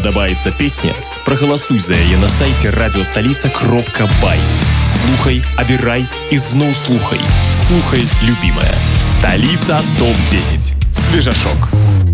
падабаецца песня, прагаласуй за яе на сайце радиостолица.бай. Слухай, абірай і зноў слухай. Слухай, любимая. Столица ТОП-10. Свежашок.